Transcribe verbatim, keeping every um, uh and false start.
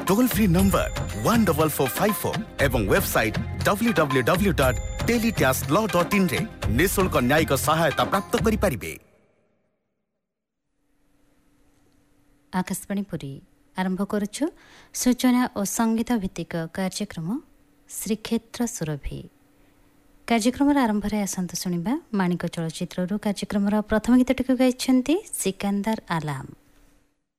Toll free number one double four five four एवं website W W W dot टेलीटैक्स law dot in रे निःशुल्क न्यायिक सहायता प्राप्त करि परिबे। आकाशवाणी पुरी आरंभ करुछु सूचना और संगीत भित्तिक कार्यक्रम श्रीक्षेत्र सुरभि। कार्यक्रम आरंभ में आसंत शुणा माणिक चलचित्र कार्यक्रम प्रथम गीतटी गाइछन्ति सिकंदर आलम।